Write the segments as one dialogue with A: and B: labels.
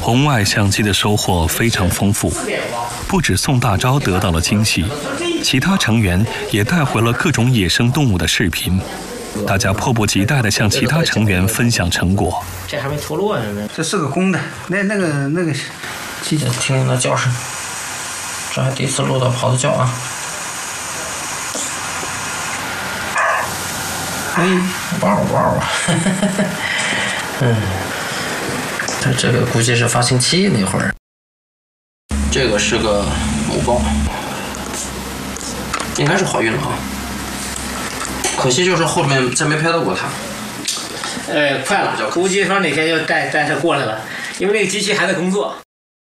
A: 红外相机的收获非常丰富，不止宋大钊得到了惊喜，其他成员也带回了各种野生动物的视频。大家迫不及待地向其他成员分享成果。
B: 这还没脱落呢，
C: 这是个公的，那个，
B: 听听那叫声，这还第一次录到狍子叫啊！
C: 哎，
B: 哇哇！它这个估计是发情期那会儿。这个是个母豹，应该是怀孕了啊。可惜就是后面再没拍到过它。
D: 快了，估计说哪天就带它过来了，因为那个机器还在工作。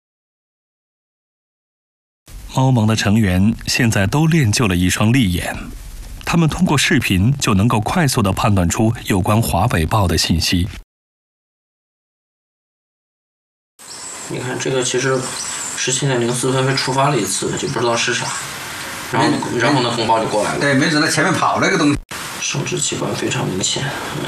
A: 猫盟的成员现在都练就了一双利眼，他们通过视频就能够快速地判断出有关华北豹的信息。
B: 你看这个其实17:04被触发了一次，就不知道是啥，然后呢，公豹就过来了。
C: 对，没准在前面跑那个东西。
B: 生殖器官非常明显。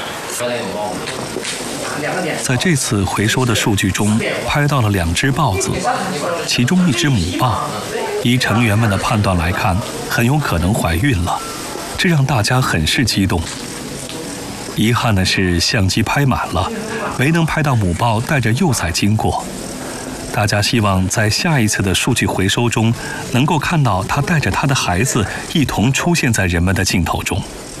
A: 在这次回收的数据中，拍到了2只豹子，其中1只母豹，依成员们的判断来看，很有可能怀孕了，这让大家很是激动。遗憾的是，相机拍满了，没能拍到母豹带着幼崽经过。大家希望在下一次的数据回收中，能够看到它带着它的孩子一同出现在人们的镜头中。